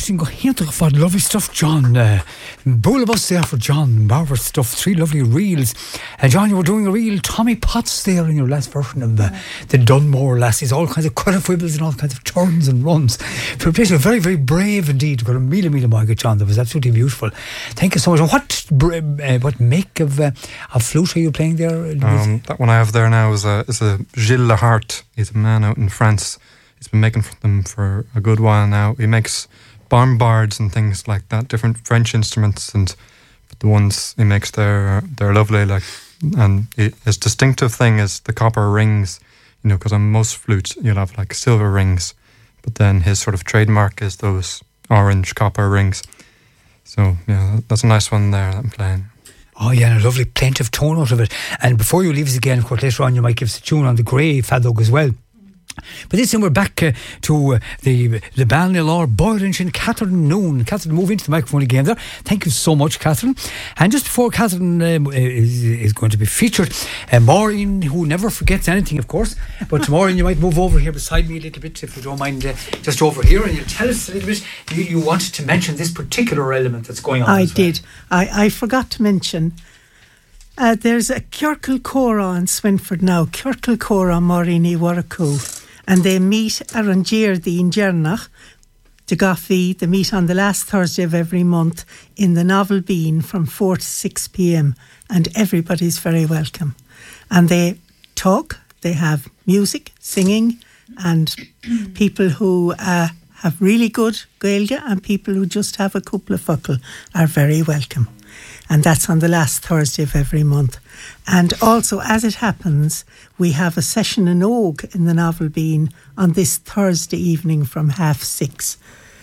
sin go héintach fad lovely stuff, John. Bull of us there for John. Marvellous stuff. 3 lovely reels. John, you were doing a reel Tommy Potts there in your last version of the Dunmore Lassies. All kinds of quibbles and all kinds of turns and runs. For a place, you're very, very brave indeed. Got a meal Margaret, John. That was absolutely beautiful. Thank you so much. What make of flute are you playing there? That one I have there now is a Gilles Lahart. He's a man out in France. He's been making them for a good while now. He makes bombards and things like that, different French instruments, and the ones he makes there, they're lovely. And his distinctive thing is the copper rings, because on most flutes you'll have like silver rings, but then his sort of trademark is those orange copper rings. So yeah, that's a nice one there that I'm playing. Oh yeah, and a lovely plaintive tone out of it. And before you leave us again, of course, later on you might give us a tune on the Grey Fadog as well. But this time we're back to the Balnillar Boyrinch and Catherine Noon. Catherine, move into the microphone again there. Thank you so much, Catherine. And just before Catherine is going to be featured, Maureen, who never forgets anything, of course. But Maureen, you might move over here beside me a little bit, if you don't mind, just over here, and you'll tell us a little bit. You wanted to mention this particular element that's going on. I did. I forgot to mention. There's a Kirkle Cora in Swinford now, Kirkle Cora Morini Waraku, and they meet around the Injernach, de Gaffey. They meet on the last Thursday of every month in the Novel Bean from 4 to 6 p.m. and everybody's very welcome. And they talk, they have music, singing, and people who have really good Gaeilge and people who just have a couple of fuckle are very welcome. And that's on the last Thursday of every month. And also, as it happens, we have a session in Og in the Novel Bean on this Thursday evening from 6:30.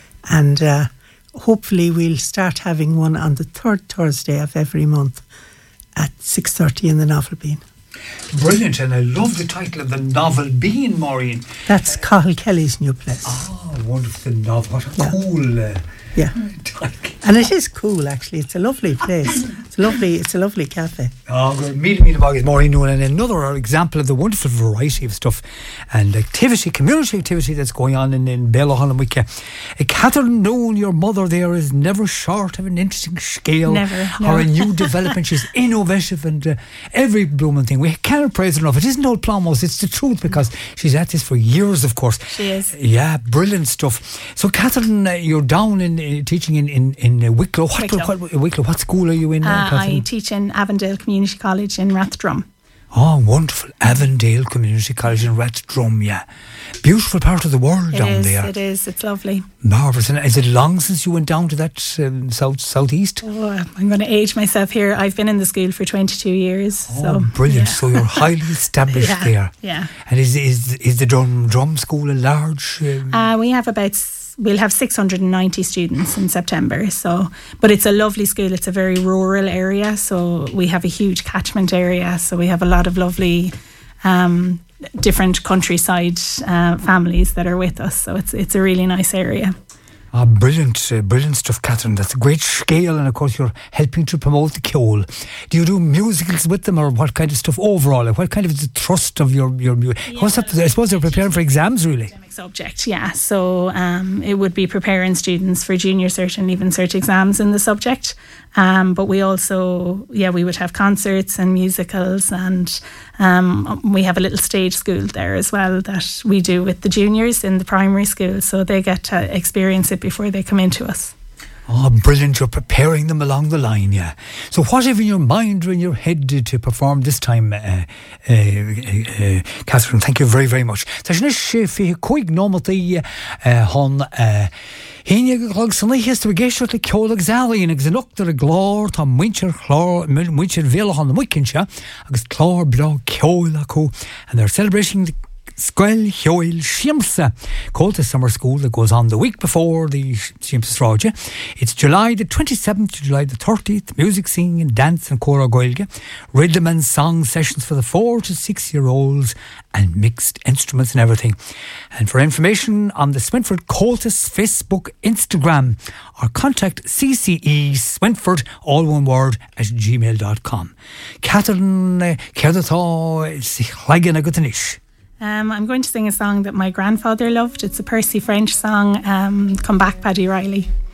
And hopefully we'll start having one on the 3rd Thursday of every month at 6:30 in the Novel Bean. Brilliant, and I love the title of the Novel Bean, Maureen. That's Cathal Kelly's new place. Oh, wonderful novel. What a cool... Yeah, and it is cool actually. It's a lovely place. It's a lovely cafe. Oh, good. Meeting about Maureen Noon, and another example of the wonderful variety of stuff and community activity that's going on in Bellahollowicke. Catherine Noon, your mother there, is never short of an interesting scale or a new development. She's innovative and every blooming thing. We cannot praise her enough. It isn't old Plumos, it's the truth, because she's at this for years, of course. She is. Yeah, brilliant stuff. So Catherine, you're down in teaching in Wicklow. Wicklow. What school are you in? I teach in Avondale Community College in Rathdrum. Oh, wonderful. Avondale Community College in Rathdrum, yeah. Beautiful part of the world down there. It is. It's lovely. Marvellous. And is it long since you went down to that southeast? Oh, I'm going to age myself here. I've been in the school for 22 years. Oh, so brilliant. Yeah. So you're highly established there. Yeah. And is the drum school a large... We'll have 690 students in September. But it's a lovely school. It's a very rural area, so we have a huge catchment area. So we have a lot of lovely different countryside families that are with us. So it's a really nice area. Ah, brilliant stuff, Catherine. That's a great scale, and of course you're helping to promote the Ceol. Do you do musicals with them, or what kind of stuff overall? What kind of is the thrust of your music? I suppose they're preparing for exams, really. Subject, yeah. So it would be preparing students for junior cert and leaving cert exams in the subject. But we also, we would have concerts and musicals, and we have a little stage school there as well that we do with the juniors in the primary school, so they get to experience it before they come into us. Oh, brilliant. You're preparing them along the line, yeah. So what have in your mind or in your head to perform this time, Catherine? Thank you very, very much. Táis fi chuig nómataí hon Híine go sanna héasta géisiart le ceolag zálaíon agus an uachtar a glár tá muintir bhéalach an na muicinse agus chlár bra ceol acu, and they're celebrating the Squel Hioil Siamsa Colta Summer School that goes on the week before the Siamsa Sráide. It's July the 27th to July the 30th. Music, singing and dance and Cora Gaeilge. Rhythm and song sessions for the 4 to 6 year olds and mixed instruments and everything. And for information on the Swinford Coltis Facebook, Instagram, or contact CCE Swinford, all one word, at gmail.com. Catherine, Cerdatá, Sichlegan a Gutanish. I'm going to sing a song that my grandfather loved. It's a Percy French song, Come Back, Paddy Riley.